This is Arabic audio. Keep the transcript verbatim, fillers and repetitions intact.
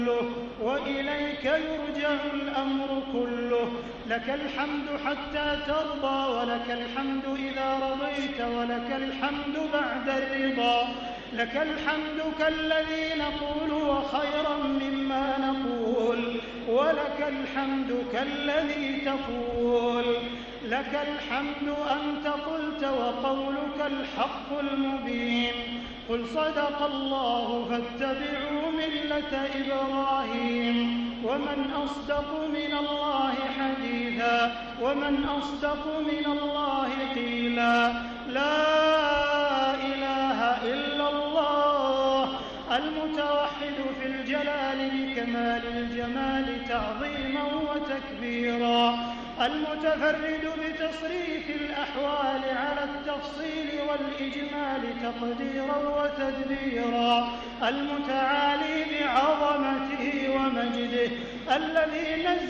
وإليك يرجع الأمر كله. لك الحمد حتى ترضى، ولك الحمد إذا رضيت، ولك الحمد بعد الرضا. لك الحمد كالذي نقول وخيرا مما نقول، ولك الحمد كالذي تقول. لك الحمد أنت قلت وقولك الحق المبين. قل صدق الله فاتبعوا ملة إبراهيم. ومن أصدق من الله حديثا، ومن أصدق من الله قيلا. لا إله إلا الله المتوحد في الجلال بكمال الجمال تعظيما وتكبيرا، المتفرد بتصريف الأحوال على التفصيل والإجمال تقديرا وتدبيرا، المتعالي بعظمته ومجده الذي نزل